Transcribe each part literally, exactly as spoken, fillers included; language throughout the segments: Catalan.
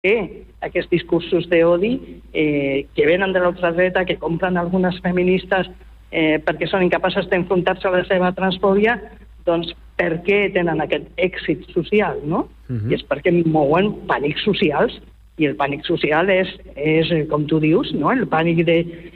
que aquests discursos d'odi eh, que venen de l'ultradreta, que compren algunes feministes eh, perquè són incapaces d'enfrontar-se a la seva transfòbia, doncs per què tenen aquest èxit social, no? Uh-huh. I és perquè mouen pànics socials, i el pànic social és, és com tu dius, no? El pànic de,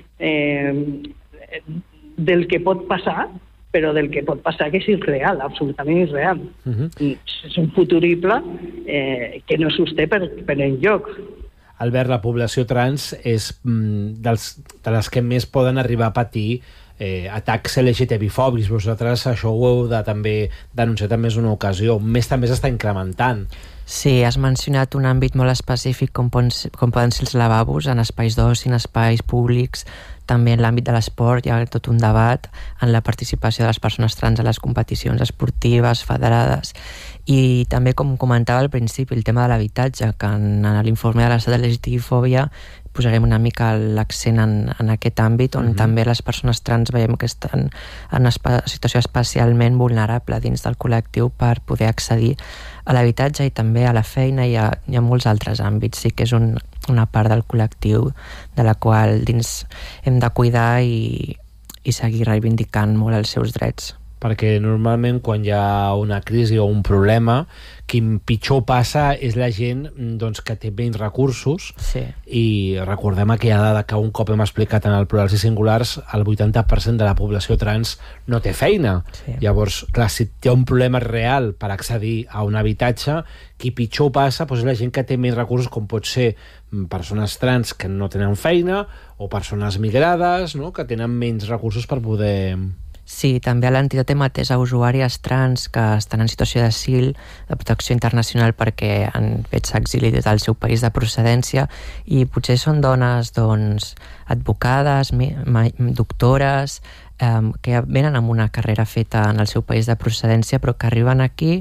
eh, del que pot passar, però del que pot passar que és irreal, absolutament irreal. Uh-huh. És un futurible eh, que no sosté per, per enlloc. Albert, la població trans és mm, dels, de les que més poden arribar a patir eh, atacs L G T B-fòbics. Vosaltres això ho heu de també denunciar en més una ocasió. Més també s'està incrementant. Sí, has mencionat un àmbit molt específic com, com poden ser els lavabos en espais d'oci, en espais públics. També en l'àmbit de l'esport hi ha tot un debat en la participació de les persones trans a les competicions esportives, federades. I també, com comentava al principi, el tema de l'habitatge, que en, en l'informe de l'estat de L G T B-fòbia posarem una mica l'accent en, en aquest àmbit, on mm-hmm. també les persones trans veiem que estan en una situació especialment vulnerable dins del col·lectiu per poder accedir a l'habitatge i també a la feina i a, i a molts altres àmbits. Sí que és un, una part del col·lectiu de la qual dins hem de cuidar i, i seguir reivindicant molt els seus drets. Perquè normalment quan hi ha una crisi o un problema, qui pitjor passa és la gent doncs, que té menys recursos. Sí. I recordem aquella dada que un cop hem explicat en el Plurals i Singulars, el vuitanta per cent de la població trans no té feina. Sí. Llavors, clar, si té un problema real per accedir a un habitatge, qui pitjor passa doncs, és la gent que té menys recursos, com pot ser persones trans que no tenen feina o persones migrades, no?, que tenen menys recursos per poder... Sí, també a l'entitat hem atès a usuàries trans que estan en situació d'asil, de protecció internacional perquè han fet exili des del seu país de procedència i potser són dones doncs, advocades, doctores, eh, que venen amb una carrera feta en el seu país de procedència però que arriben aquí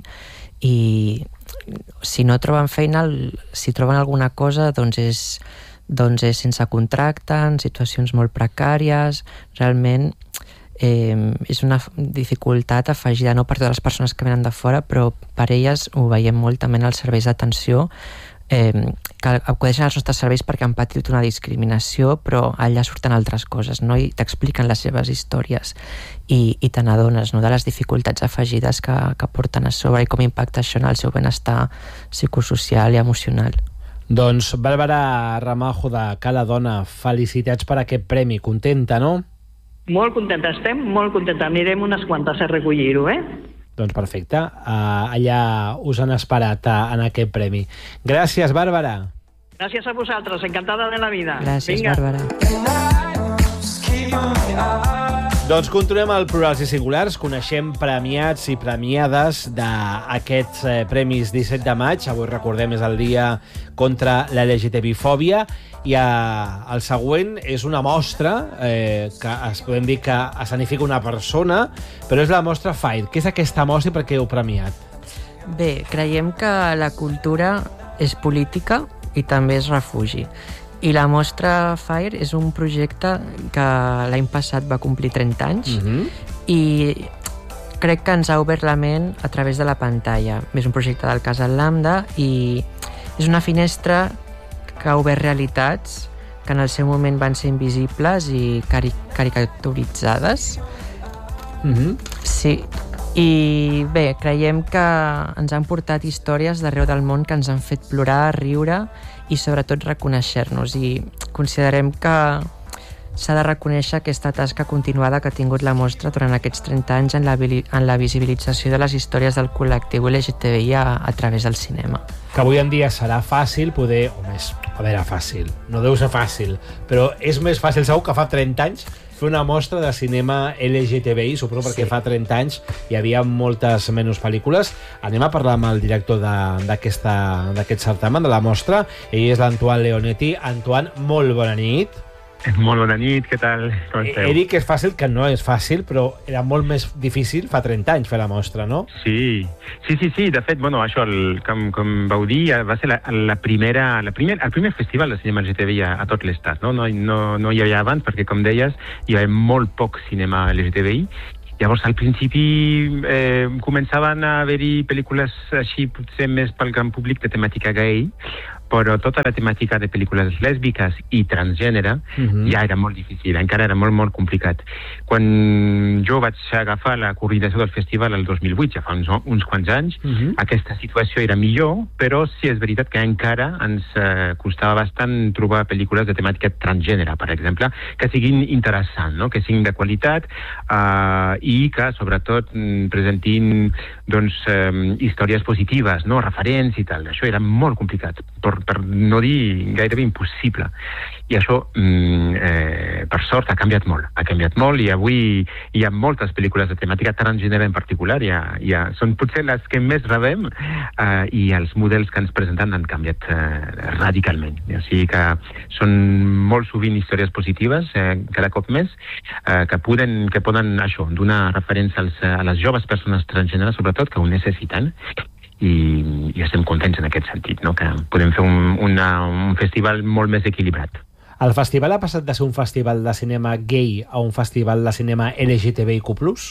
i si no troben feina, si troben alguna cosa doncs és, doncs és sense contracte, en situacions molt precàries, realment... Eh, és una dificultat afegida no per totes les persones que venen de fora, però per elles ho veiem molt també en els serveis d'atenció, eh, que acudeixen als nostres serveis perquè han patit una discriminació, però allà surten altres coses, no? I t'expliquen les seves històries i, i te n'adones, no?, de les dificultats afegides que, que porten a sobre i com impacta això en el seu benestar psicosocial i emocional. Doncs Bàrbara Ramajo de Cala Dona, felicitats per aquest premi. Contenta, no? Molt contenta, estem molt contenta. Anirem unes quantes a recollir-ho, eh? Doncs perfecte. Uh, allà us han esperat uh, en aquest premi. Gràcies, Bàrbara. Gràcies a vosaltres, encantada de la vida. Gràcies, Vinga. Bàrbara. Doncs continuem al Plurals i Singulars. Coneixem premiats i premiades d'aquests eh, Premis disset de maig. Avui, recordem, és el dia contra la L G T B-fòbia. I eh, el següent és una mostra eh, que es podem dir que escenifica una persona, però és la mostra Fire. Què és aquesta mostra i per què heu premiat? Bé, creiem que la cultura és política i també és refugi. I la mostra Fire és un projecte que l'any passat va complir trenta anys uh-huh. i crec que ens ha obert la ment a través de la pantalla. És un projecte del Casal Lambda i és una finestra que ha obert realitats que en el seu moment van ser invisibles i cari- caricaturitzades. Uh-huh. Sí. I bé, creiem que ens han portat històries d'arreu del món que ens han fet plorar, riure i sobretot reconèixer-nos, i considerem que s'ha de reconèixer aquesta tasca continuada que ha tingut la mostra durant aquests trenta anys en la, en la visibilització de les històries del col·lectiu L G T B I a, a través del cinema. Que avui en dia serà fàcil poder... O més, a veure, fàcil. No deu ser fàcil, però és més fàcil segur que fa trenta anys fer una mostra de cinema L G T B I, suposo perquè sí. Fa trenta anys hi havia moltes menys pel·lícules. Anem a parlar amb el director d'aquest certamen, de la mostra. Ell és l'Antoine Leonetti. Antoine, molt bona nit. Molt bona nit, què tal? Com esteu? He dit que és fàcil, que no és fàcil, però era molt més difícil fa trenta anys fer la mostra, no? Sí, sí, sí, sí. De fet, bueno, això, el, com, com vau dir, va ser la, la primera, la primer, el primer festival de cinema L G T B I a, a tot l'estat, no? No, no? No hi havia abans, perquè, com deies, hi havia molt poc cinema L G T B I. Llavors, al principi eh, començaven a haver-hi pel·lícules així, potser més pel gran públic de temàtica gay, però tota la temàtica de pel·lícules lèsbiques i transgènere uh-huh. ja era molt difícil, encara era molt, molt complicat. Quan jo vaig agafar la coordinació del festival el dos mil vuit, ja fa uns, uns quants anys, uh-huh. aquesta situació era millor, però sí és veritat que encara ens eh, costava bastant trobar pel·lícules de temàtica transgènere, per exemple, que siguin interessants, no? Que siguin de qualitat eh, i que, sobretot, presentin doncs, eh, històries positives, no? Referents i tal. Això era molt complicat, per, per no dir gairebé impossible. I això, mm, eh, per sort, ha canviat molt. Ha canviat molt i avui hi ha moltes pel·lícules de temàtica transgènere en particular. Hi ha, hi ha, són potser les que més rebem eh, i els models que ens presenten han canviat eh, radicalment. O sigui que són molt sovint històries positives, eh, cada cop més, eh, que, poden, que poden això, donar referència als, a les joves persones transgèneres, sobretot, que ho necessiten. I, i estem contents en aquest sentit, no? Que podem fer un, una, un festival molt més equilibrat. El festival ha passat de ser un festival de cinema gay a un festival de cinema L G T B I Q plus?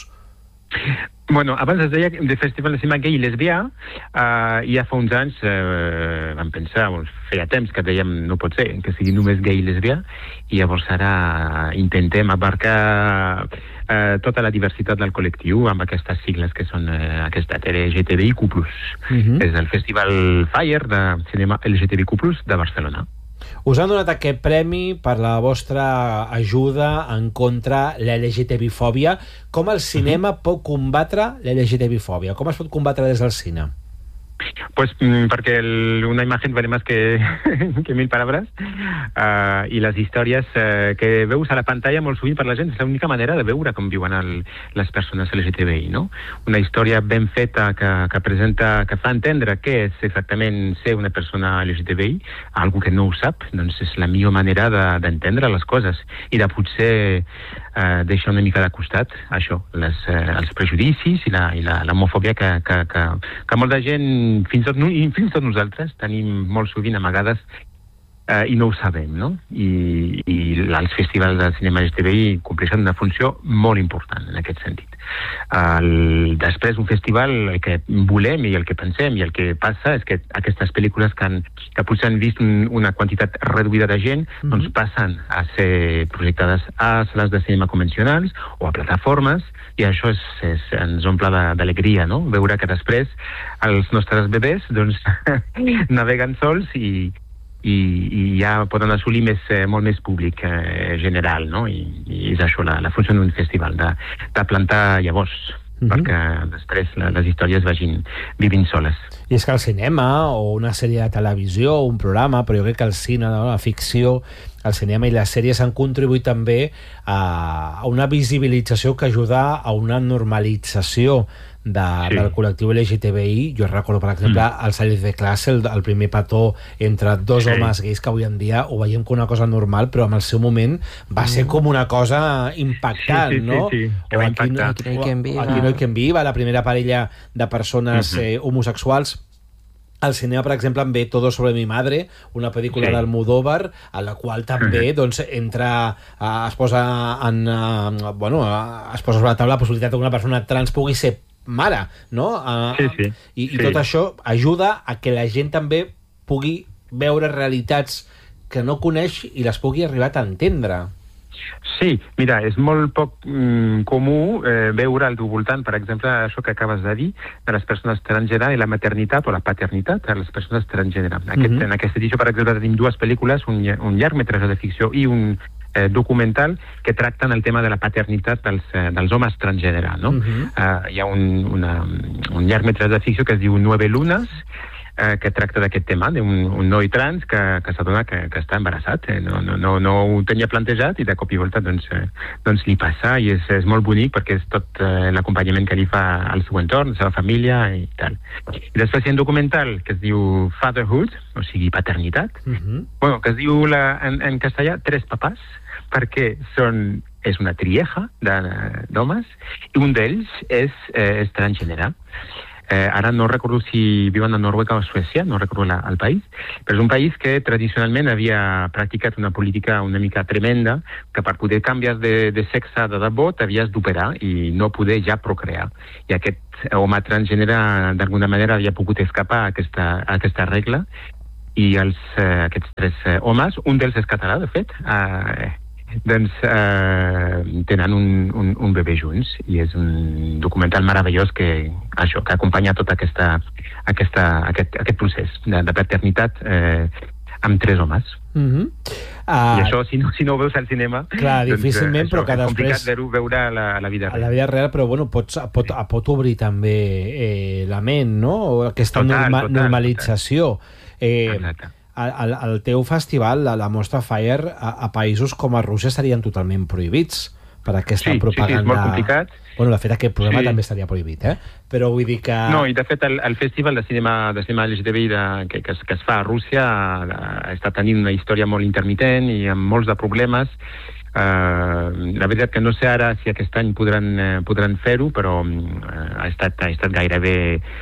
Bueno, abans es deia de festival de cinema gay i lesbià, uh, i ja fa uns anys uh, vam pensar, doncs, feia temps que dèiem no pot ser que sigui només gay i lesbià, i llavors ara intentem abarcar uh, tota la diversitat del col·lectiu amb aquestes sigles que són uh, aquesta L G T B I Q plus. Uh-huh. És el Festival Fire de cinema L G T B I Q plus de Barcelona. Us han donat aquest premi per la vostra ajuda en contra l'L G T B fòbia. Com el cinema uh-huh. pot combatre l'L G T B fòbia? Com es pot combatre des del cine? Pues perquè el, una imagen vale más que, que mil palabras, uh, i les històries uh, que veus a la pantalla molt sovint per la gent és l'única manera de veure com viuen el, les persones L G T B I, no? Una història ben feta que, que presenta, que fa entendre què és exactament ser una persona L G T B I, algú que no ho sap, doncs és la millor manera de, d'entendre les coses i de potser uh, deixar una mica de costat això, les, uh, els prejudicis i la, i la, l'homofòbia que, que, que, que molta gent fins tot, i fins tot nosaltres tenim molt sovint amagades eh, i no ho sabem, no? I, i els festivals de cinema L G T B I compleixen una funció molt important en aquest sentit. El, després un festival, el que volem i el que pensem i el que passa és que aquestes pel·lícules que, han, que potser han vist un, una quantitat reduïda de gent, mm-hmm. doncs passen a ser projectades a sales de cinema convencionals o a plataformes, i això és, és, ens omple d'alegria, no? Veure que després els nostres bebès doncs, naveguen sols i, i, i ja poden assolir més, eh, molt més públic eh, general, no? I, i és això la, la funció d'un festival, de, de plantar llavors, mm-hmm. perquè després la, les històries vagin vivint soles. I és que el cinema o una sèrie de televisió o un programa, però jo crec que el cine, no? La ficció, el cinema i les sèries han contribuït també a, a una visibilització que ajuda a una normalització de, sí. del col·lectiu L G T B I. Jo recordo, per exemple, mm. el Salís de classe, el, el primer petó entre dos sí. homes gais, que avui en dia ho veiem com una cosa normal, però en el seu moment va ser com una cosa impactant, sí, sí, no? Sí, sí, que va impactar. Aquí no hi quien viva. Aquí no hi quien viva, la primera parella de persones mm-hmm. eh, homosexuals. Al cinema, per exemple, em ve Todo sobre mi madre, una pel·lícula sí. d'Almodóvar, a la qual també uh-huh. doncs, entra, uh, es posa en, uh, bueno, uh, es posa sobre la taula la possibilitat que una persona trans pugui ser mare, no? Uh, sí, sí. I, sí. I tot això ajuda a que la gent també pugui veure realitats que no coneix i les pugui arribar a entendre. Sí, mira, és molt poc mm, comú eh, veure al teu voltant, per exemple, això que acabes de dir, de les persones transgènere i la maternitat o la paternitat de les persones transgènere. Aquest, mm-hmm. En aquesta edició, per exemple, tenim dues pel·lícules, un, un llargmetratge de ficció i un eh, documental que tracten el tema de la paternitat dels, eh, dels homes transgènere, no? Mm-hmm. Uh, hi ha un, una, un llargmetratge de ficció que es diu Nueve Lunas, Eh, que tracta d'aquest tema, d'un un noi trans que, que s'adona que, que està embarassat, eh? no, no, no, no ho tenia plantejat i de cop i volta doncs, eh, doncs li passa, i és, és molt bonic perquè és tot eh, l'acompanyament que li fa al seu entorn, a la seva família i tal. I després hi ha un documental que es diu Fatherhood, o sigui, paternitat, uh-huh. bueno, que es diu la, en, en castellà Tres papàs, perquè són, és una trieja d'homes i un d'ells és, eh, és transgènere. Eh, ara no recordo si viuen a Noruega o a Suècia, no recordo la, el país, però és un país que tradicionalment havia practicat una política una mica tremenda, que per poder canviar de, de sexe de debò t'havies d'operar i no poder ja procrear. I aquest home transgènere d'alguna manera havia pogut escapar a aquesta, a aquesta regla i els, eh, aquests tres eh, homes, un d'ells és català, de fet, eh, doncs eh, tenen un, un, un bebè junts, i és un documental meravellós que, això, que acompanya tot aquesta, aquesta, aquest, aquest procés de, de paternitat eh, amb tres homes. Mm-hmm. Uh, I això, si no, si no ho veus al cinema... Clar, difícilment, doncs, però que és després... complicat de veure la, la vida real. A la vida real, però bueno, pots, pot, pot obrir també eh, la ment, no? Aquesta total, norma, total, normalització. Eh, Exacte. el, el teu festival, la, la Mostra Fire, a, a països com a Rússia estarien totalment prohibits per aquesta sí, propaganda. Sí, sí, és molt complicat. Bueno, de fet, aquest programa sí. també estaria prohibit, eh? Però vull dir que... No, i de fet el, el festival de cinema, de cinema L G T B I de, que, que, es, que es fa a Rússia està tenint una història molt intermitent i amb molts de problemes. Uh, la veritat que no sé ara si aquest any podran, uh, podran fer-ho, però uh, ha, estat, ha estat gairebé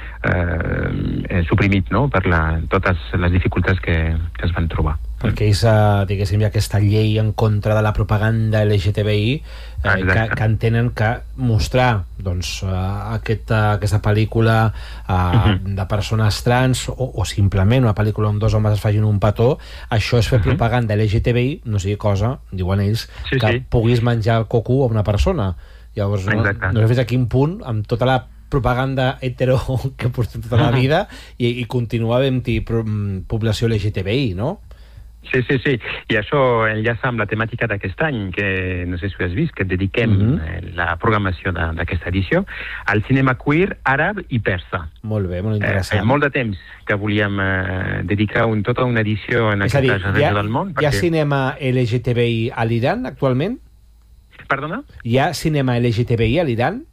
uh, suprimit, no?, per la, totes les dificultats que, que es van trobar. Perquè és, uh, diguéssim, hi ha aquesta llei en contra de la propaganda L G T B I eh, que, que entenen que mostrar doncs, uh, aquest, uh, aquesta pel·lícula uh, uh-huh. de persones trans o, o simplement una pel·lícula on dos homes es facin un petó, això és fer uh-huh. propaganda L G T B I, no sigui cosa, diuen ells, sí, que sí. puguis menjar el coco a una persona. Llavors, no, no sé fins a quin punt, amb tota la propaganda hetero que portem tota la vida i, i continua havent-hi població L G T B I, no? Sí, sí, sí. I això enllaça amb la temàtica d'aquest any, que no sé si ho has vist, que dediquem mm-hmm. la programació d'aquesta edició al cinema queer, àrab i persa. Molt bé, molt interessant. Eh, molt de temps que volíem eh, dedicar un, tota una edició en aquesta regió del món. Hi ha perquè... cinema L G T B I a l'Iran actualment? Perdona? Hi ha cinema L G T B I a l'Iran?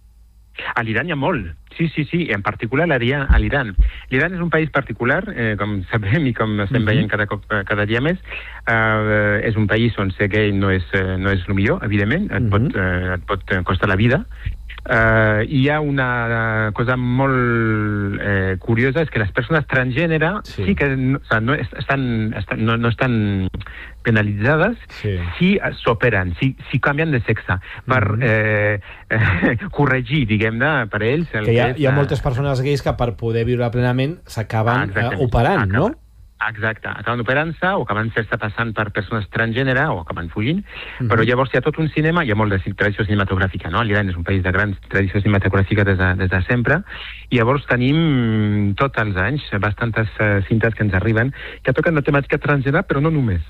A l'Iran hi ha molt, sí, sí, sí, en particular a l'Iran. L'Iran és un país particular, eh, com sabem i com estem veient cada, cop, cada dia més. Eh, és un país on ser gay no és, no és el millor, evidentment, et, pot, eh, et pot costar la vida. Uh, hi ha una cosa molt eh, curiosa, és que les persones transgènere sí, sí que no, o sigui, no, estan, estan, no, no estan penalitzades sí. si s'operen, si, si canvien de sexe, per mm-hmm. eh, eh, corregir, diguem-ne, per ells... El que hi ha, que és, hi ha moltes persones gais que per poder viure plenament s'acaben ah, eh, operant, Acaba. no? Exacte, acaben operant-se o acaben fer-se passant per persones transgènere o acaben fugint, mm-hmm. però llavors hi ha tot un cinema, hi ha molt de tradició cinematogràfica, no? L'Iran és un país de gran tradició cinematogràfica des de, des de sempre, i llavors tenim tots els anys bastantes uh, cintes que ens arriben que toquen la temàtica transgènere, però no només.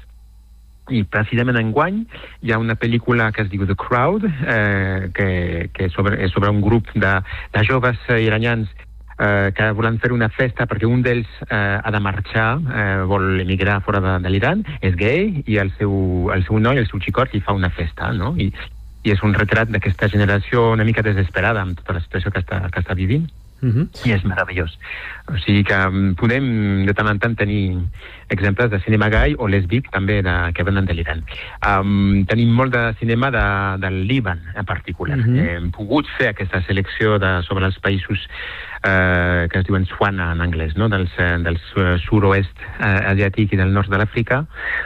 I precisament enguany hi ha una pel·lícula que es diu The Crowd, eh, que, que és, sobre, és sobre un grup de, de joves iranians Eh, que volen fer una festa perquè un d'ells eh, ha de marxar, eh, vol emigrar fora de, de l'Iran, és gay, i el seu, el seu noi, el seu xicot, li fa una festa, no? I, i és un retrat d'aquesta generació una mica desesperada amb tota la situació que està, que està vivint. Mm-hmm. I és meravellós. O sigui que podem de tant en tant tenir exemples de cinema gai o lèsbic també de, que venen de l'Iran. Um, tenim molt de cinema de, del Líban en particular. Mm-hmm. Hem pogut fer aquesta selecció de, sobre els països eh, que es diuen Swana en anglès, no? dels, del sud-oest eh, asiàtic i del nord de l'Àfrica.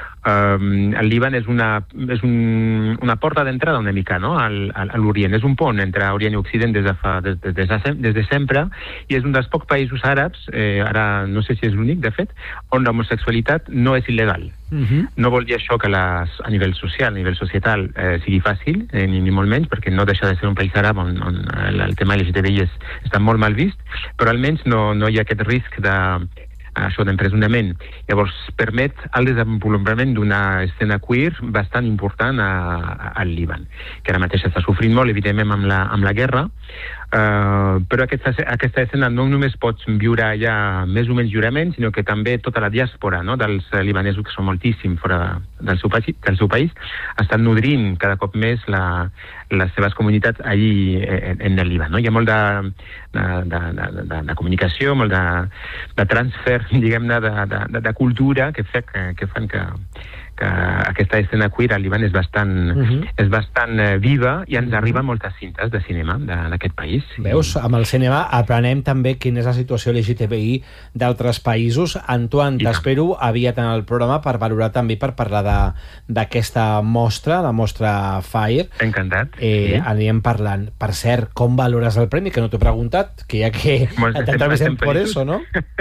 Um, el Líban és una, és un, una porta d'entrada una mica, no? al, al, a l'Orient. És un pont entre Orient i Occident des de, fa, des, des, de, des de sempre, i és un dels pocs països àrabs, eh, ara no sé si és l'únic, de fet, on l'homosexualitat no és il·legal. Uh-huh. No vol dir això que les, a nivell social, a nivell societal, eh, sigui fàcil, eh, ni, ni molt menys, perquè no deixa de ser un país àrab on, on el, el tema L G T B I és, està molt mal vist, però almenys no, no hi ha aquest risc de això d'empresonament. Llavors permet el desenvolupament d'una escena queer bastant important a, a, al Líban, que ara mateix està sofrint molt, evidentment, amb la, amb la guerra, uh, però aquesta, aquesta escena no només pots viure allà més o menys lliurement, sinó que també tota la diàspora, no?, dels libanesos, que són moltíssim fora del seu, país, del seu país, estan nodrint cada cop més la, les seves comunitats allí en, en el Líban. No? Hi ha molt de, de, de, de, de comunicació, molt de, de transfer, diguem-ne, de, de, de cultura que, fe, que, que fan que, que aquesta escena queer al Líban és bastant, uh-huh. és bastant uh, viva i ens uh-huh. arriben moltes cintes de cinema d'aquest país. Veus, amb el cinema aprenem també quina és la situació L G T B I d'altres països. Antoine, t'espero aviat en el programa per valorar també, per parlar d'aquesta mostra, la mostra Fire. Encantat. Eh, sí. Anirem parlant. Per cert, com valores el premi? Que no t'he preguntat, que ja que t'entrevistem per això, no?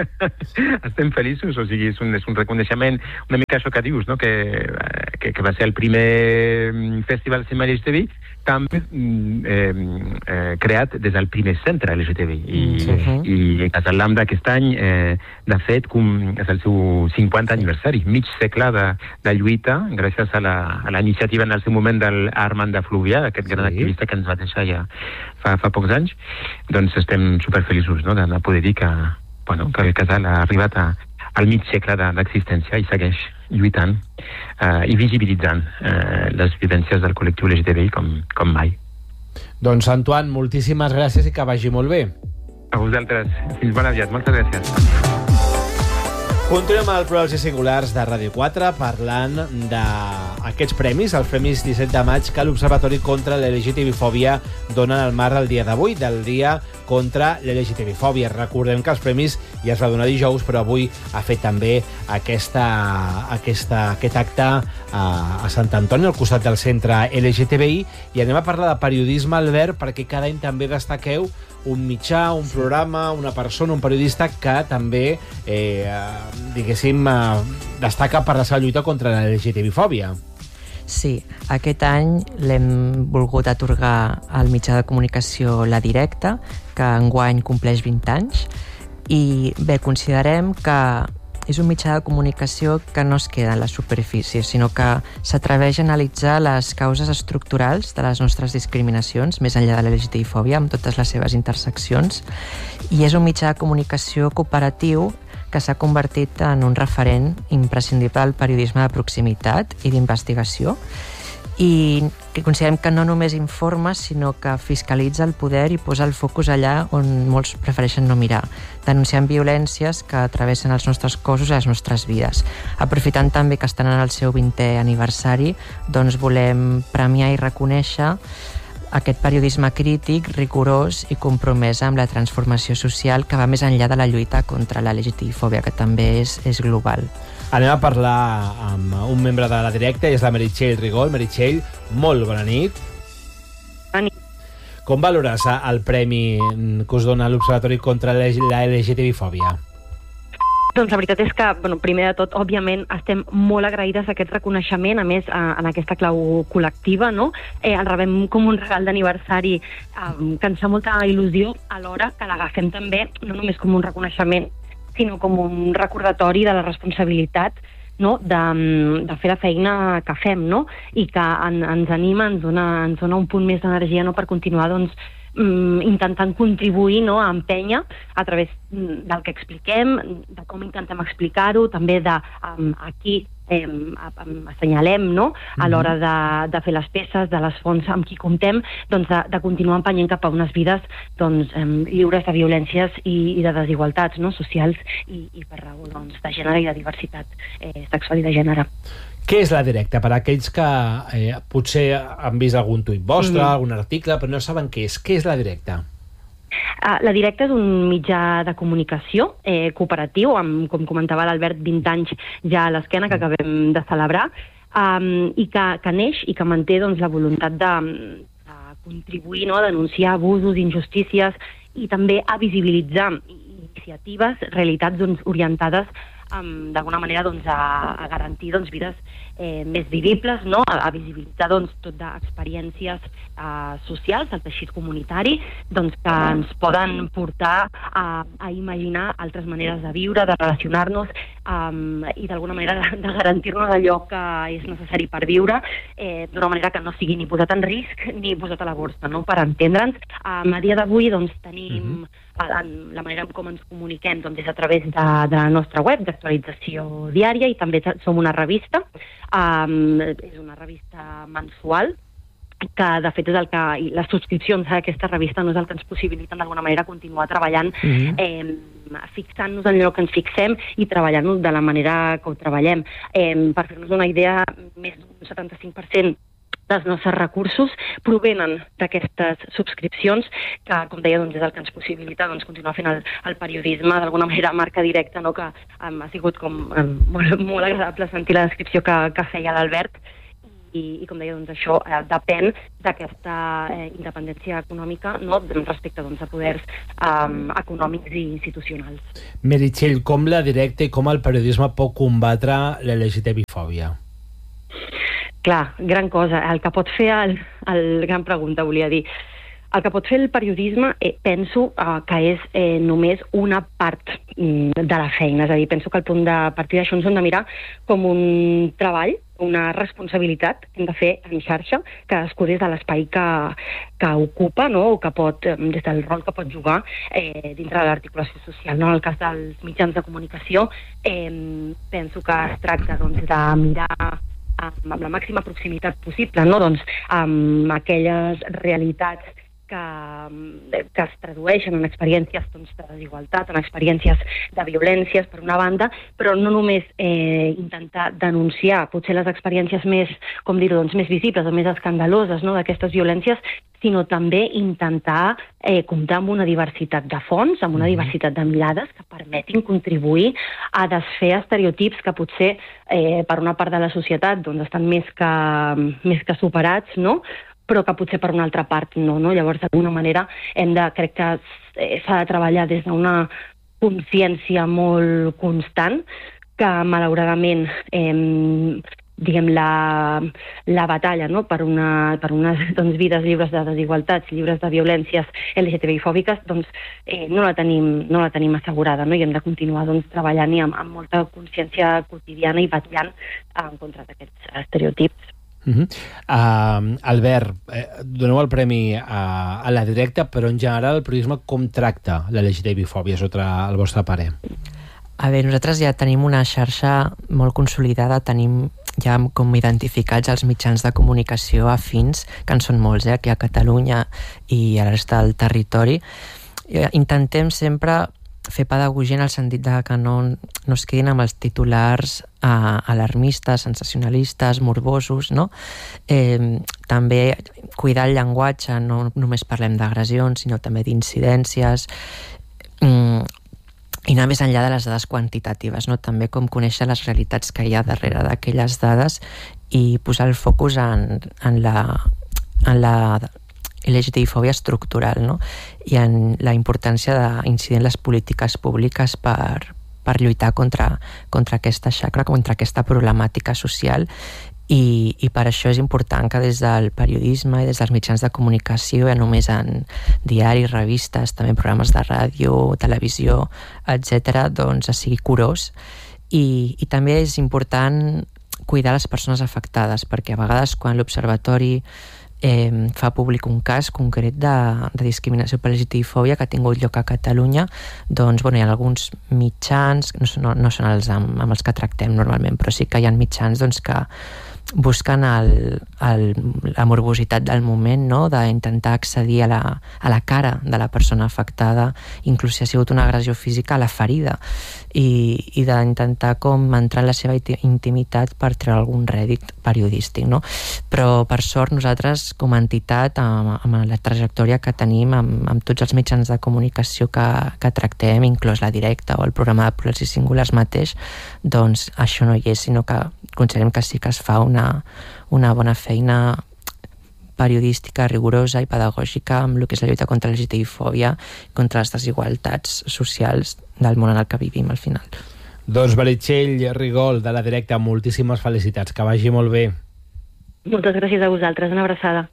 Estem feliços, o sigui, és un, és un reconeixement una mica això que dius, no? que, que, que va ser el primer festival de cinema L G T B I, també eh, eh, creat des del primer centre L G T B I. I, uh-huh. i Casa Lambda aquest any, eh, de fet, com és el seu cinquanta aniversari, mig segle de, de lluita, gràcies a la, a la iniciativa en el seu moment del Armand de Fluvià, aquest gran sí. activista que ens va deixar ja fa, fa pocs anys. Doncs estem superfeliços, no?, de, de poder dir que, bueno, que el casal ha arribat a al mig segle d'existència i segueix lluitant eh, i visibilitzant eh, les vivències del col·lectiu L G T B I com, com mai. Doncs, Antoine, moltíssimes gràcies i que vagi molt bé. A vosaltres. Fins ben aviat. Moltes gràcies. Continuem al Plurals i Singulars de Ràdio quatre parlant d'aquests premis, els premis disset de maig que l'Observatori contra la L G T B-fòbia dona al mar el dia d'avui, del dia contra la L G T B-fòbia. Recordem que els premis ja es va donar dijous, però avui ha fet també aquesta, aquesta, aquest acte a, a Sant Antoni, al costat del centre L G T B I, i anem a parlar de periodisme, Albert, perquè cada any també destaqueu un mitjà, un programa, una persona, un periodista que també, eh, diguéssim, eh, destaca per la seva lluita contra la L G T B-fòbia. Sí, aquest any l'hem volgut atorgar al mitjà de comunicació La Directa, que enguany compleix vint anys, i bé, considerem que és un mitjà de comunicació que no es queda en la superfície, sinó que s'atreveix a analitzar les causes estructurals de les nostres discriminacions, més enllà de la L G T B-fòbia, amb totes les seves interseccions, i és un mitjà de comunicació cooperatiu que s'ha convertit en un referent imprescindible del periodisme de proximitat i d'investigació, i que considerem que no només informa, sinó que fiscalitza el poder i posa el focus allà on molts prefereixen no mirar, denunciant violències que travessen els nostres cossos i les nostres vides. Aprofitant també que estan en el seu vintè aniversari, doncs volem premiar i reconèixer aquest periodisme crític, rigorós i compromès amb la transformació social que va més enllà de la lluita contra la L G T B-fòbia, que també és, és global. Anem a parlar amb un membre de La Directa, i és la Meritxell Rigol. Meritxell, molt bona nit. Bona nit. Com valores el premi que us dona l'Observatori contra la L G T B-fòbia? Doncs la veritat és que, bueno, primer de tot, òbviament, estem molt agraïdes a aquest reconeixement, a més, en aquesta clau col·lectiva, no? Eh, el rebem com un regal d'aniversari eh, que ens fa molta il·lusió, alhora que l'agafem també, no només com un reconeixement, sinó com un recordatori de la responsabilitat, no?, de, de fer la feina que fem, no?, i que en, ens anima, ens dona, ens dona un punt més d'energia, no?, per continuar, doncs, intentant contribuir, no?, a empènyer a través del que expliquem, de com intentem explicar-ho, també de um, aquí eh, assenyalem, no?, a l'hora de, de fer les peces, de les fonts amb qui comptem, doncs de, de continuar empenyent cap a unes vides, doncs, eh, lliures de violències i, i de desigualtats, no?, socials i, i per raó, doncs, de gènere i de diversitat eh, sexual i de gènere. Què és La Directa? Per a aquells que eh, potser han vist algun tuit vostre, mm. algun article, però no saben què és. Què és La Directa? Uh, la Directa és un mitjà de comunicació eh, cooperatiu, amb, com comentava l'Albert, vint anys ja a l'esquena, que acabem de celebrar, um, i que, que neix i que manté, doncs, la voluntat de, de contribuir, no?, a denunciar abusos, injustícies, i també a visibilitzar iniciatives, realitats, doncs, orientades Um, d'alguna manera, doncs, a, a garantir, doncs, vides eh, més vivibles, no?, a, a visibilitzar, doncs, tot d'experiències eh, socials, el teixit comunitari, doncs, que ens poden portar a, a imaginar altres maneres de viure, de relacionar-nos um, i d'alguna manera de, de garantir-nos allò que és necessari per viure eh, d'una manera que no sigui ni posat en risc ni posat a la borsa, no?, per entendre'ns. Um, a dia d'avui, doncs, tenim uh-huh. la manera com ens comuniquem, doncs, és a través de, de la nostra web d'actualització diària, i també som una revista, um, és una revista mensual que de fet és el que i les subscripcions a aquesta revista no és el que ens possibiliten d'alguna manera continuar treballant, mm-hmm. eh, fixant-nos en allò que ens fixem i treballant-nos de la manera que ho treballem. Eh, per fer-nos una idea, més d'un setanta-cinc per cent dels nostres recursos provenen d'aquestes subscripcions que, com deia, doncs, és el que ens possibilita doncs, continuar fent el, el periodisme d'alguna manera marca directa, no? Que um, ha sigut com, um, molt, molt agradable sentir la descripció que, que feia l'Albert. I, i com deia, doncs, això eh, depèn d'aquesta eh, independència econòmica, no?, respecte doncs, a poders eh, econòmics i institucionals. Meritxell, com la directa i com el periodisme pot combatre l'L G T B fòbia? Clar, gran cosa. El que pot fer, el, el gran pregunta, volia dir, el que pot fer el periodisme, eh, penso eh, que és eh, només una part mm, de la feina. És a dir, penso que el punt de partida d'això ens hem de mirar com un treball, una responsabilitat que hem de fer en xarxa, cadascú des de l'espai que, que ocupa, no?, o que pot, des del rol que pot jugar eh, dintre de l'articulació social. No? En el cas dels mitjans de comunicació, eh, penso que es tracta doncs, de mirar amb, amb la màxima proximitat possible, no?, doncs, amb aquelles realitats que, que es tradueixen en experiències doncs, de desigualtat, en experiències de violències, per una banda, però no només eh, intentar denunciar potser les experiències més, com dir-ho, doncs, més visibles o més escandaloses, no?, d'aquestes violències, sinó també intentar eh, comptar amb una diversitat de fonts, amb una diversitat de mirades que permetin contribuir a desfer estereotips que potser eh, per una part de la societat doncs, estan més que, més que superats, no?, però que potser per una altra part no, no? Llavors, d'alguna manera, hem de, crec que s'ha de treballar des d'una consciència molt constant, que malauradament, eh, diguem, la, la batalla, no?, per, una, per unes doncs, vides lliures de desigualtats, lliures de violències L G T B I fòbiques, doncs eh, no, la tenim, no la tenim assegurada, no? I hem de continuar doncs, treballant-hi amb, amb molta consciència quotidiana i batallant en contra d'aquests estereotips. Uh-huh. Uh, Albert, eh, doneu el premi a, a la directa, però en general el periodisme com tracta la L G T B I fòbia sota el vostre parer? A veure, nosaltres ja tenim una xarxa molt consolidada, tenim ja com identificats els mitjans de comunicació afins, que en són molts, eh, aquí a Catalunya i a la resta del territori. Intentem sempre fer pedagogia en el sentit de que no, no es quedin amb els titulars eh, alarmistes, sensacionalistes, morbosos, no? Eh, també cuidar el llenguatge, no només parlem d'agressions, sinó també d'incidències, mm, i anar més enllà de les dades quantitatives, no? També com conèixer les realitats que hi ha darrere d'aquelles dades i posar el focus en, en la... En la L G T B I fòbia estructural, no? I en la importància d'incidir en les polítiques públiques per, per lluitar contra, contra aquesta xacra, contra aquesta problemàtica social, i, i per això és important que des del periodisme i des dels mitjans de comunicació, ja només en diaris, revistes, també programes de ràdio, televisió, etcètera, doncs es sigui curós. I, i també és important cuidar les persones afectades, perquè a vegades quan l'Observatori Eh, fa públic un cas concret de, de discriminació per L G T B I fòbia que ha tingut lloc a Catalunya, doncs bueno, hi ha alguns mitjans, no, no, no són els amb, amb els que tractem normalment, però sí que hi ha mitjans doncs, que busquen el, el, la morbositat del moment, no?, d'intentar accedir a la, a la cara de la persona afectada, inclús si ha sigut una agressió física, a la ferida, i, i d'intentar com entrar en la seva intimitat per treure algun rèdit periodístic, no? Però per sort nosaltres com a entitat, amb, amb la trajectòria que tenim, amb, amb tots els mitjans de comunicació que, que tractem, inclòs la directa o el programa de Plurals i Singulars mateix, doncs això no hi és, sinó que considerem que sí que es fa una, una bona feina periodística, rigorosa i pedagògica amb el que és la lluita contra la L G T B I fòbia, contra les desigualtats socials del món en el que vivim al final. Doncs Meritxell Rigol, de la directa, moltíssimes felicitats, que vagi molt bé. Moltes gràcies a vosaltres, una abraçada.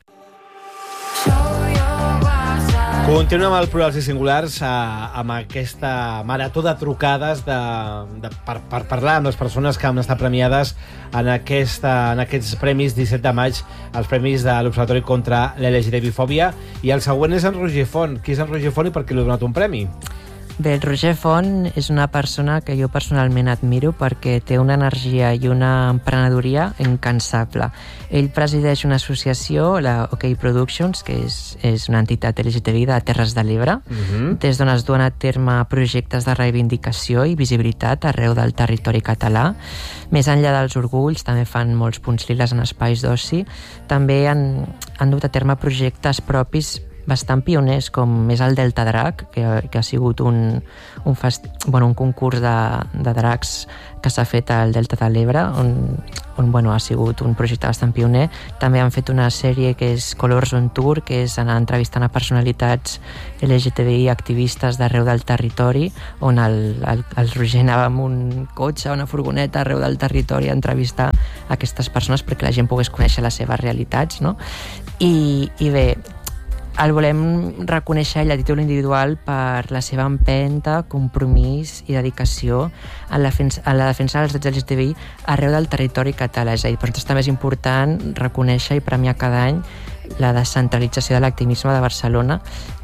Continuem amb el Plurals i Singulars, eh, amb aquesta marató de trucades de, de, per, per parlar amb les persones que han estat premiades en, aquesta, en aquests premis disset de maig, els premis de l'Observatori contra l'L G T B I fòbia. I el següent és en Roger Font. Qui és en Roger Font i per què li ha donat un premi? Bé, el Roger Font és una persona que jo personalment admiro perquè té una energia i una emprenedoria incansable. Ell presideix una associació, la OK Productions, que és, és una entitat L G T B I de Terres de l'Ebre, uh-huh. des d'on es duen a terme projectes de reivindicació i visibilitat arreu del territori català. Més enllà dels orgulls, també fan molts punts liles en espais d'oci. També han, han dut a terme projectes propis bastant pioners, com és el Delta Drac, que, que ha sigut un, un, fest, bueno, un concurs de, de dracs que s'ha fet al Delta de l'Ebre, on, on bueno, ha sigut un projecte bastant pioner. També han fet una sèrie que és Colors on Tour, que és anar entrevistant a personalitats L G T B I activistes d'arreu del territori, on el, el, el Roger anava amb un cotxe, una furgoneta arreu del territori a entrevistar aquestes persones perquè la gent pogués conèixer les seves realitats, no? I, i bé, el volem reconèixer ell a títol individual per la seva empenta, compromís i dedicació a la defensa, a la defensa dels drets L G T B I arreu del territori català. És a dir, per nosaltres també és important reconèixer i premiar cada any la descentralització de l'activisme de Barcelona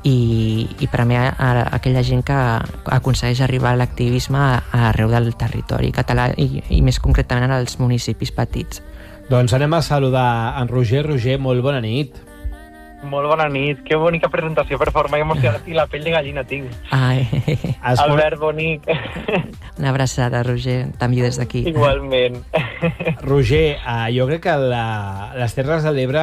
i, i premiar a, a aquella gent que aconsegueix arribar a l'activisme arreu del territori català i, i més concretament als municipis petits. Doncs anem a saludar en Roger. Roger, molt bona nit. Molt bona nit, que bonica presentació, per favor, m'he emocionat i la pell de gallina tinc. Ai. Albert, bonic. Una abraçada, Roger, també des d'aquí. Igualment. Roger, uh, jo crec que la, les Terres de l'Ebre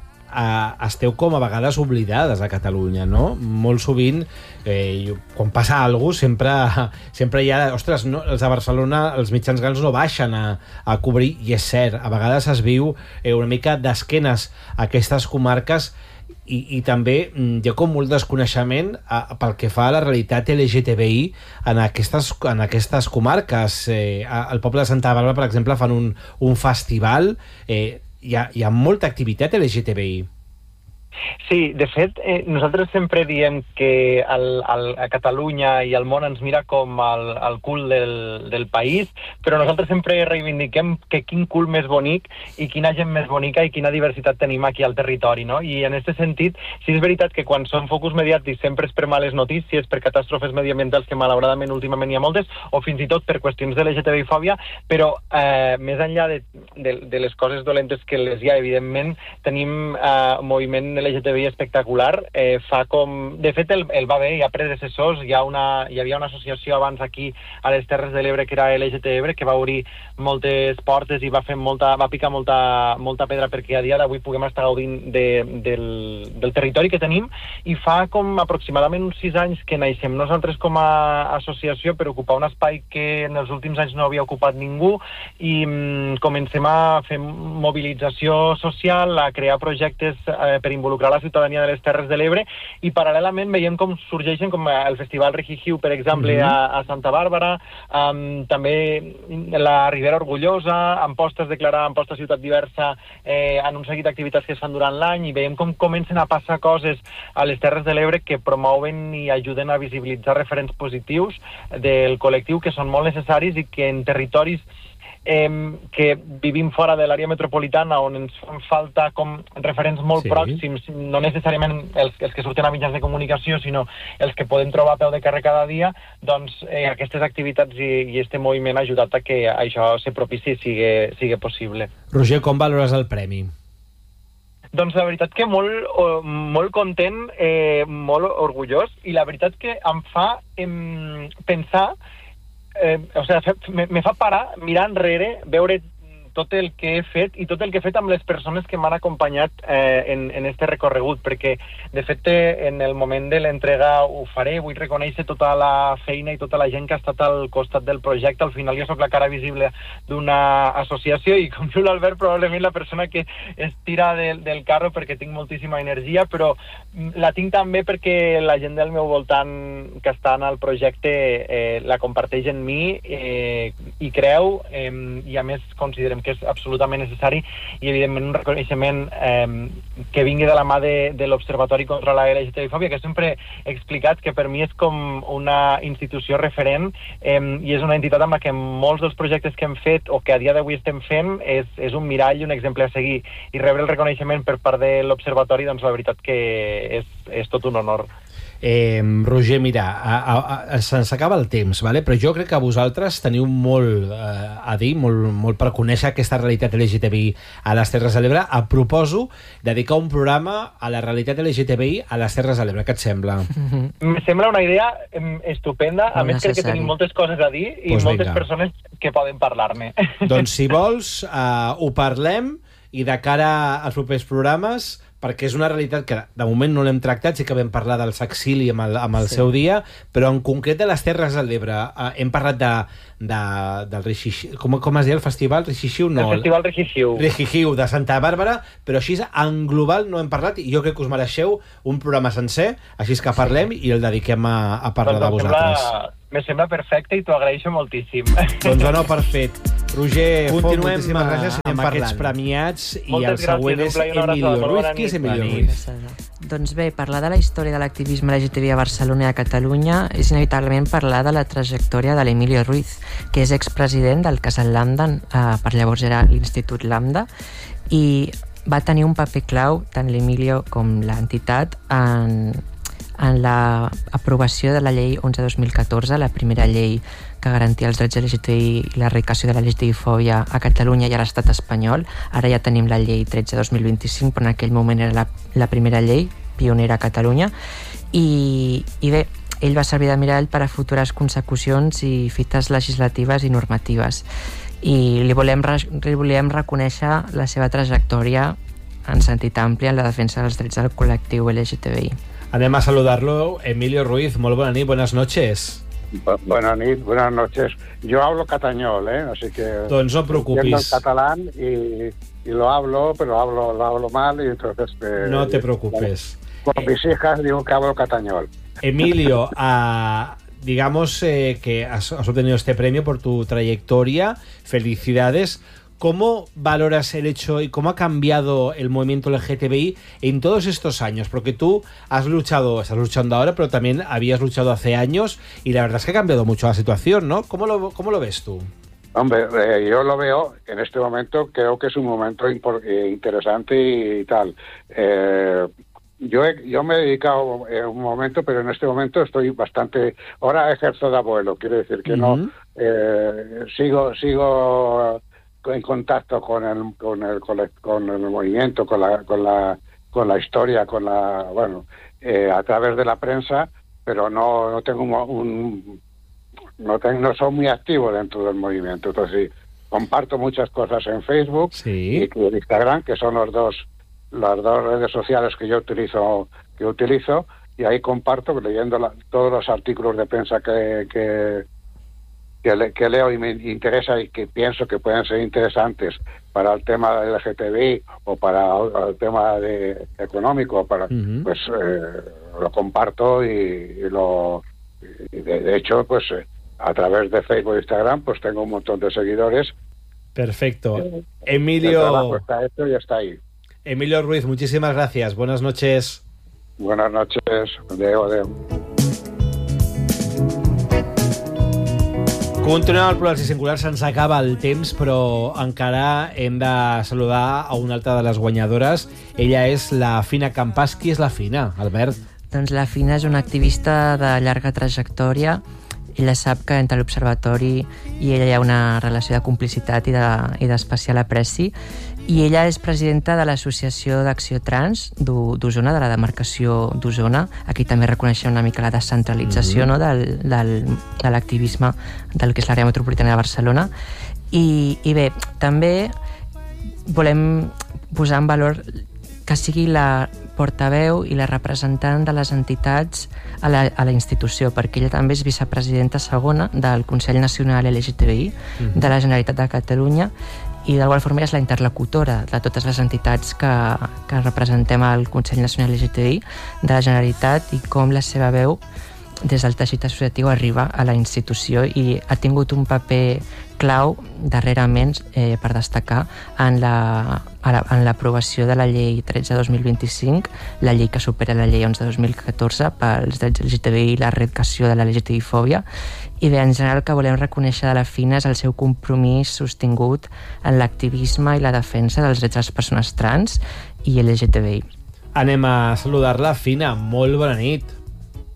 uh, esteu com a vegades oblidades a Catalunya, no? Molt sovint, eh, quan passa alguna cosa, sempre, sempre hi ha... Ostres, no, els de Barcelona, els mitjans grans no baixen a, a cobrir, i és cert, a vegades es viu eh, una mica d'esquenes a aquestes comarques. I, i també hi ha com molt desconeixement a, pel que fa a la realitat L G T B I en aquestes, en aquestes comarques. Eh, al poble de Santa Bàrbara, per exemple, fan un, un festival. Eh, hi, ha, hi ha molta activitat L G T B I. Sí, de fet, eh, nosaltres sempre diem que el, el, a Catalunya i el món ens mira com el, el cul del, del país, però nosaltres sempre reivindiquem que quin cul més bonic i quina gent més bonica i quina diversitat tenim aquí al territori, no? I en aquest sentit, sí és veritat que quan són focus mediàtics sempre és per males notícies, per catàstrofes mediambientals, que malauradament últimament hi ha moltes, o fins i tot per qüestions de L G T B I fòbia, però eh, més enllà de, de, de les coses dolentes que les hi ha, evidentment, tenim eh, moviment L G T B I espectacular. Eh, fa com... De fet, el, el va bé, hi ha predecessors, hi, ha una, hi havia una associació abans aquí a les Terres de l'Ebre que era L G T Ebre, que va obrir moltes portes i va fer molta, va picar molta, molta pedra perquè a dia d'avui puguem estar gaudint de, del, del territori que tenim, i fa com aproximadament uns sis anys que naixem nosaltres com a associació per ocupar un espai que en els últims anys no havia ocupat ningú, i mm, comencem a fer mobilització social, a crear projectes eh, per involucrar la ciutadania de les Terres de l'Ebre, i paral·lelament veiem com sorgeixen com el Festival Rihihiu, per exemple, mm-hmm. a, a Santa Bàrbara, um, també la Ribera Orgullosa, Ampostes declarar Amposta Ciutat Diversa, eh, en un seguit d'activitats que es fan durant l'any, i veiem com comencen a passar coses a les Terres de l'Ebre que promouen i ajuden a visibilitzar referents positius del col·lectiu que són molt necessaris i que en territoris Eh, que vivim fora de l'àrea metropolitana, on ens fan falta com referents molt sí. pròxims, no necessàriament els, els que surten a mitjans de comunicació, sinó els que podem trobar a peu de carrer cada dia, doncs eh, aquestes activitats i, i este moviment ha ajudat a que això se propici i sigui, sigui possible. Roger, com valores el premi? Doncs la veritat que molt, molt content, eh, molt orgullós, i la veritat que em fa em, pensar Eh, o sigui, me, me fa parar, mirar enrere, veure tot el que he fet i tot el que he fet amb les persones que m'han acompanyat eh, en, en este recorregut, perquè de fet en el moment de l'entrega ho faré, vull reconèixer tota la feina i tota la gent que ha estat al costat del projecte. Al final jo sóc la cara visible d'una associació i, com diu l'Albert, probablement la persona que es tira del, del carro perquè tinc moltíssima energia, però la tinc també perquè la gent del meu voltant que està en el projecte eh, la comparteix en mi eh, i creu, eh, i a més considerem que és absolutament necessari, i evidentment un reconeixement eh, que vingui de la mà de, de l'Observatori contra la L G T B I fòbia, que sempre he explicat que per mi és com una institució referent eh, i és una entitat amb la que molts dels projectes que hem fet o que a dia d'avui estem fent és, és un mirall i un exemple a seguir, i rebre el reconeixement per part de l'Observatori, doncs la veritat que és, és tot un honor. Eh, Roger, mira, a, a, a, se'ns acaba el temps, vale? Però jo crec que vosaltres teniu molt eh, a dir, molt, molt per conèixer aquesta realitat L G T B I a les Terres de l'Ebre. Et proposo dedicar un programa a la realitat L G T B I a les Terres de l'Ebre. Què et sembla? Em sembla una idea em, estupenda. A Molt més, crec que necessari. tenim moltes coses a dir i Pues moltes vinga. persones que poden parlar-ne. Doncs si vols, eh, ho parlem i de cara als propers programes, perquè és una realitat que de moment no l'hem tractat, sí que vam parlar del Saxili amb el, amb el Sí. seu dia, però en concret de les Terres de l'Ebre eh, hem parlat de, de, del Rixixiu, com, com es diu el festival? Rixixiu? No, El Festival Rixixiu. Rixixiu de Santa Bàrbara, però així en global no hem parlat i jo crec que us mereixeu un programa sencer, així és que parlem i el dediquem a, a parlar Doncs de em vosaltres. sembla, me sembla perfecte i t'ho agraeixo moltíssim. Doncs bueno, perfet. Roger, Continuem, continuem moltíssimes gràcies, amb, anem amb aquests parlant. premiats i Moltes el següent gràcies, és un plaer, una Emilio abraçada, molt Ruiz. bona Qui és nit. Emilio Bona Ruiz? Doncs bé, parlar de la història de l'activisme L G T B I a Barcelona i a Catalunya és inevitablement parlar de la trajectòria de l'Emilio Ruiz, que és expresident del Casal Lambda, eh, per llavors era l'Institut Lambda, i va tenir un paper clau, tant l'Emilio com l'entitat, en, en l'aprovació de la llei onze dos mil catorze, la primera llei que garantia els drets L G T B I i l'erradicació de la L G T B I-fòbia a Catalunya i a l'estat espanyol. Ara ja tenim la llei tretze dos mil vint-i-cinc, però en aquell moment era la, la primera llei, pionera a Catalunya. I, I bé, ell va servir de mirall per a futures consecucions i fites legislatives i normatives. I li volem, li volem reconèixer la seva trajectòria en sentit ampli en la defensa dels drets del col·lectiu L G T B I. Anem a saludar-lo. Emilio Ruiz, molt bona nit, buenas noches. Bu- Buenas noches, buenas noches. Yo hablo catañol, ¿eh? Así que Doncs no et entiendo el preocupis. catalán y, y lo hablo, pero hablo, lo hablo mal y entonces... eh, No te preocupes. Con mis hijas digo que hablo catañol. Emilio, ah, digamos eh, que has, has obtenido este premio por tu trayectoria. Felicidades. ¿Cómo valoras el hecho y cómo ha cambiado el movimiento L G T B I en todos estos años? Porque tú has luchado, estás luchando ahora, pero también habías luchado hace años y la verdad es que ha cambiado mucho la situación, ¿no? ¿Cómo lo, cómo lo ves tú? Hombre, eh, yo lo veo, en este momento creo que es un momento impor- eh, interesante y, y tal. Eh, yo, he- yo me he dedicado eh, un momento, pero en este momento estoy bastante... Ahora ejerzo de abuelo, quiere decir que no... Ujú. Eh, sigo sigo en contacto con el con el con el, con el movimiento, con la con la con la historia, con la bueno eh, a través de la prensa, pero no no tengo un, un no tengo, no soy muy activo dentro del movimiento. Entonces sí, comparto muchas cosas en Facebook Sí. y en Instagram, que son los dos las dos redes sociales que yo utilizo que utilizo y ahí comparto leyendo la, todos los artículos de prensa que que Que, le, que leo y me interesa y que pienso que pueden ser interesantes para el tema del L G T B I o para el tema de, económico, para, Uh-huh. pues eh, lo comparto y, y lo y de, de hecho pues eh, a través de Facebook e Instagram pues tengo un montón de seguidores. Perfecto. El trabajo Emilio, está hecho y está ahí. Emilio Ruiz, muchísimas gracias. Buenas noches. Buenas noches. Adeu, adeu. Continuem el Plurals i Singulars, se'ns acaba el temps, però encara hem de saludar a una altra de les guanyadores. Ella és la Fina Campàs. Qui és la Fina, Albert? Doncs la Fina és una activista de llarga trajectòria. Ella sap que entre l'Observatori i ella hi ha una relació de complicitat i de- i d'especial apreci, i ella és presidenta de l'Associació d'Acció Trans d'O- d'Osona, de la demarcació d'Osona. Aquí també reconeixem una mica la descentralització, no?, del, del, de l'activisme del que és l'àrea metropolitana de Barcelona. I, I bé, també volem posar en valor que sigui la portaveu i la representant de les entitats a la, a la institució, perquè ella també és vicepresidenta segona del Consell Nacional L G T B I de la Generalitat de Catalunya, i d'alguna forma és la interlocutora de totes les entitats que, que representem al Consell Nacional L G T B I de la Generalitat, i com la seva veu des del teixit associatiu arriba a la institució, i ha tingut un paper clau darrerament eh, per destacar en la, a la- en l'aprovació de la llei tretze dos mil vint-i-cinc, la llei que supera la llei onze dos mil catorze pels drets L G T B I i l'erradicació de la L G T B I-fòbia. I bé, en general, el que volem reconèixer de la Fina és el seu compromís sostingut en l'activisme i la defensa dels drets de les persones trans i L G T B I. Anem a saludar-la. Fina, molt bona nit.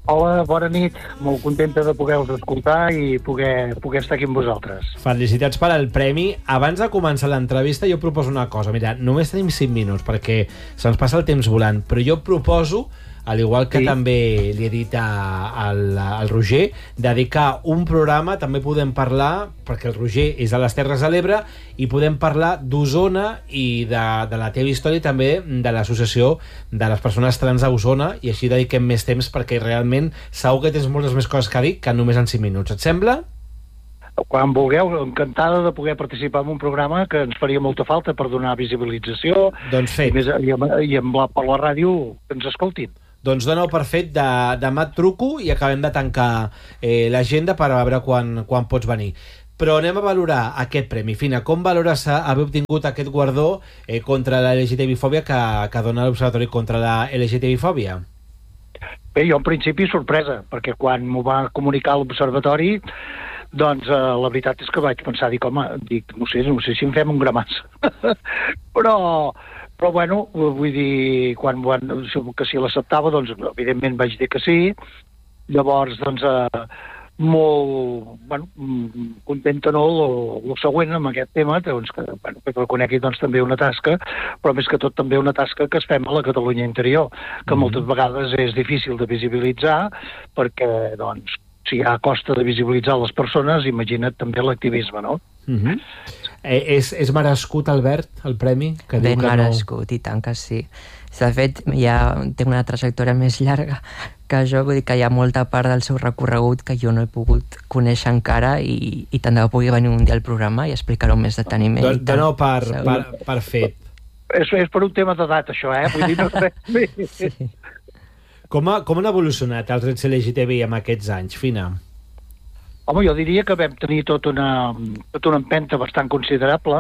Hola, bona nit. Molt contenta de poder-vos escoltar i poder, poder estar aquí amb vosaltres. Felicitats per al premi. Abans de començar l'entrevista jo proposo una cosa. Mira, només tenim cinc minuts perquè se'ns passa el temps volant, però jo proposo, al igual que sí. també li he dit a, al, al Roger, dedicar un programa, també podem parlar, perquè el Roger és a les Terres de l'Ebre, i podem parlar d'Osona i de, de la teva història i també de l'associació de les persones trans a Osona, i així dediquem més temps perquè realment segur que tens moltes més coses que dir que només en cinc minuts. Et sembla? Quan vulgueu, encantada de poder participar en un programa que ens faria molta falta per donar visibilització. Doncs fet. I, més, i, amb, i amb la, per la ràdio que ens escoltin. Doncs dona-ho per fet, de, demà et truco i acabem de tancar eh, l'agenda per a veure quan, quan pots venir. Però anem a valorar aquest premi. Fina, com valores haver obtingut aquest guardó eh, contra la L G T B fòbia que, que dona l'Observatori contra la L G T B fòbia? Bé, jo en principi sorpresa, perquè quan m'ho va comunicar l'Observatori, doncs eh, la veritat és que vaig pensar, dic, home, dic, no sé, no sé si en fem un gramàs. però... Però, bueno, vull dir, quan, quan que si l'acceptava, doncs, evidentment vaig dir que sí. Llavors, doncs, eh, molt, bueno, contenta, no, el següent amb aquest tema, doncs, que, bueno, que reconegui, doncs, també una tasca, però més que tot també una tasca que es fem a la Catalunya interior, que mm-hmm. moltes vegades és difícil de visibilitzar, perquè, doncs, si ja costa de visibilitzar les persones, imagina't també l'activisme, no? Mm-hmm. Eh, és, és merescut, Albert, el premi? Que ben diu que merescut, no... i tant que sí. De fet, ja té una trajectòria més llarga que jo, vull dir que hi ha molta part del seu recorregut que jo no he pogut conèixer encara i, i tant de bo pugui venir un dia al programa i explicar-ho amb més deteniment. Don, Dona-ho per, per, per fet. És, és per un tema d'edat, això, eh? Vull dir, no sé. Sí. Com, ha, com han evolucionat els drets L G T B amb aquests anys, Fina? Home, jo diria que vam tenir tota una, tota una empenta bastant considerable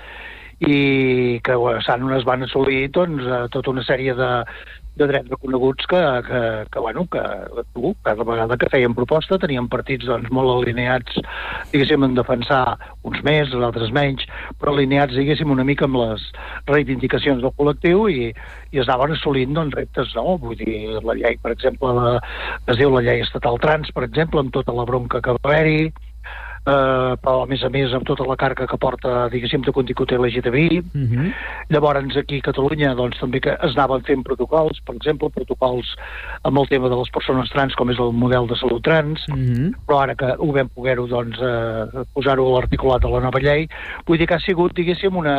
i que s'han es van assolir doncs, tota una sèrie de, de drets reconeguts que, que, que, bueno, que tu, cada vegada que fèiem proposta, teníem partits doncs, molt alineats, diguéssim, en defensar uns més, els altres menys, però alineats, diguéssim, una mica amb les reivindicacions del col·lectiu i, i es anaven assolint doncs, reptes, no? Vull dir, la llei, per exemple, la, es diu la llei estatal trans, per exemple, amb tota la bronca que va haver-hi, Uh, però a més a més amb tota la carga que porta, diguéssim, de contingut L G T B. Mm-hmm. Llavors aquí a Catalunya doncs també que es anaven fent protocols, per exemple, protocols amb el tema de les persones trans, com és el model de salut trans, mm-hmm. però ara que ho vam poder-ho doncs, uh, posar-ho a l'articulat de la nova llei, vull dir que ha sigut, diguéssim, una...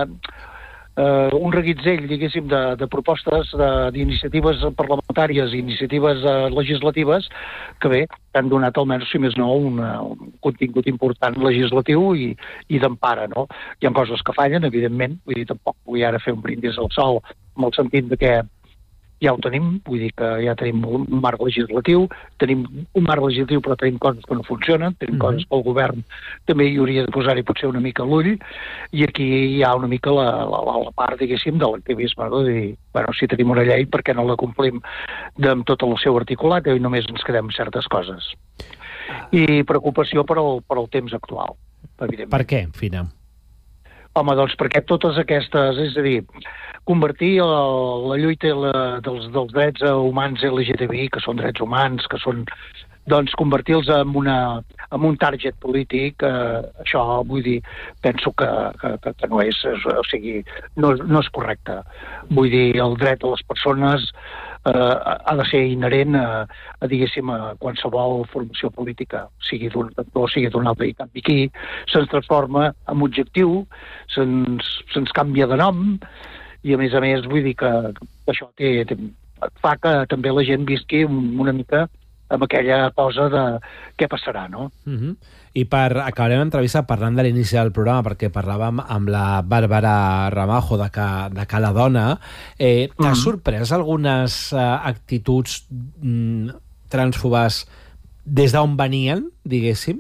Uh, un reguitzell, diguéssim, de, de propostes d'iniciatives parlamentàries i iniciatives uh, legislatives que bé, han donat almenys, si més no, una, un contingut important legislatiu i, i d'empara, no? Hi ha coses que fallen, evidentment, vull dir, tampoc vull ara fer un brindis al sol amb el sentit de que ja ho tenim, vull dir que ja tenim un marc legislatiu, tenim un marc legislatiu però tenim coses que no funcionen, tenim mm-hmm. coses que el govern també hi hauria de posar-hi potser una mica l'ull, i aquí hi ha una mica la, la, la part, diguéssim, de l'activisme, no? De dir, bueno, si tenim una llei, per què no la complim amb tot el seu articulat i només ens quedem certes coses. I preocupació per al, per al temps actual, evidentment. Per què, Fina? Home, doncs perquè totes aquestes, és a dir, convertir la, la lluita la, dels, dels drets humans L G T B, que són drets humans, que són, doncs, convertir-los en, una, en un target polític, eh, això, vull dir, penso que, que, que no és, o sigui, no, no és correcte. Vull dir, el dret de les persones eh, ha de ser inherent a, a, diguéssim, a qualsevol formació política, sigui d'un o sigui d'un altre. I canvi aquí se'ns transforma en objectiu, se'ns se canvia de nom, i a més a més vull dir que això té, té, fa que també la gent visqui una mica amb aquella cosa de què passarà, no? Mm-hmm. I per acabarem l'entrevista parlant de l'inici del programa, perquè parlàvem amb la Bàrbara Ramajo de que, de que la dona eh, t'ha mm-hmm. sorprès algunes uh, actituds mm, trànsfobes des d'on venien, diguéssim?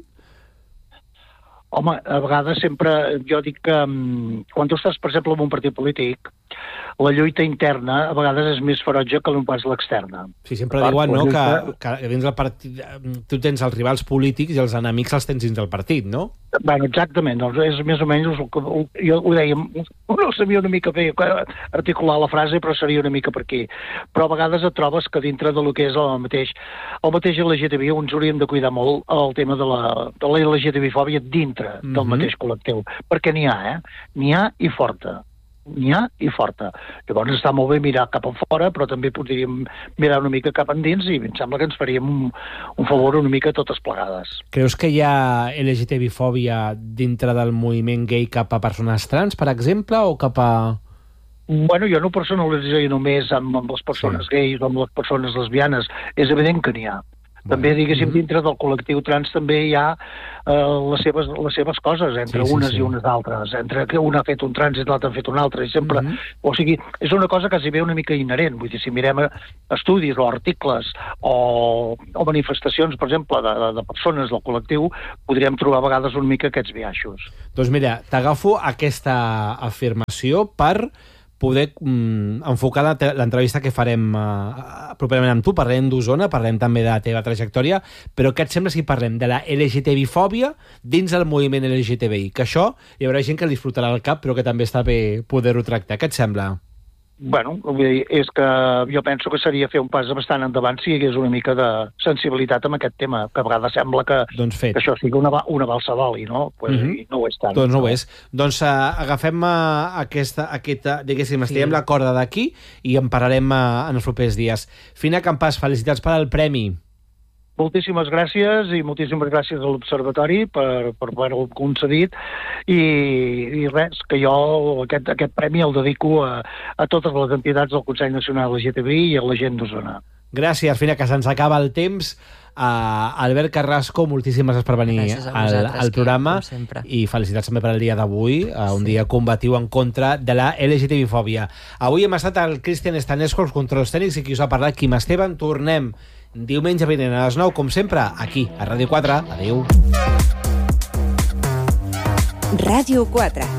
Home, a vegades sempre, jo dic que um, quan tu estàs, per exemple, en un partit polític, la lluita interna a vegades és més ferotge que no pas l'externa. Sí, sempre diuen, no?, que, que dins del partit tu tens els rivals polítics i els enemics els tens dins del partit, no? Bueno, exactament, doncs és més o menys, jo ho deia, no sabia una mica bé articular la frase, però seria una mica per aquí. Però a vegades et trobes que dintre del que és el mateix, el mateix L G T B ens hauríem de cuidar molt el tema de la, de la L G T B-fòbia dintre mm-hmm. del mateix col·lectiu, perquè n'hi ha, eh? N'hi ha i forta. N'hi ha i forta. Llavors està molt bé mirar cap a fora, però també podríem mirar una mica cap endins i em sembla que ens faríem un, un favor una mica totes plegades. Creus que hi ha L G T B-fòbia dintre del moviment gay cap a persones trans, per exemple, o cap a... Bueno, jo no personalitzaria només amb, amb les persones sí. gais o amb les persones lesbianes. És evident que n'hi ha. També, diguéssim, dintre del col·lectiu trans també hi ha eh, les, seves, les seves coses, entre sí, sí, unes sí. i unes altres, entre que un ha fet un trans i l'altre ha fet un altre, i sempre... Mm -hmm. O sigui, és una cosa que s'hi ve una mica inherent, vull dir, si mirem estudis o articles o, o manifestacions, per exemple, de, de, de persones del col·lectiu, podríem trobar a vegades una mica aquests biaixos. Doncs mira, t'agafo aquesta afirmació per poder mm, enfocar l'entrevista que farem uh, properament amb tu. Parlem d'Osona, parlem també de la teva trajectòria, però què et sembla si parlem de la L G T B-fòbia dins del moviment L G T B I? Que això hi haurà gent que li disfrutarà el cap, però que també està bé poder-ho tractar. Què et sembla? Bueno, vull dir, és que jo penso que seria fer un pas bastant endavant si hi hagués una mica de sensibilitat amb aquest tema, que a vegades sembla que, doncs que això sigui una, una balsa d'oli, no? Pues, mm -hmm. I no ho és tant. Doncs no ho és. Doncs uh, agafem uh, aquesta, aquesta, diguéssim, estirem sí. la corda d'aquí i en parlarem uh, en els propers dies. Fina Campàs, felicitats per al premi. Moltíssimes gràcies i moltíssimes gràcies a l'Observatori per, per haver-ho concedit i, i res, que jo aquest, aquest premi el dedico a, a totes les entitats del Consell Nacional L G T B I i a la gent d'Osona. Gràcies, Fina, que se'ns acaba el temps. Uh, Albert Carrasco, moltíssimes gràcies per venir al, al programa i felicitats també per al dia d'avui, uh, un sí. dia combatiu en contra de la L G T B-fòbia. Avui hem estat el Cristian Estanesco, els controls tècnics, i qui us ha parlat, Quim Esteban. Tornem diumenge vinent a les nou, com sempre, aquí, a Ràdio quatre. Adéu. Ràdio quatre.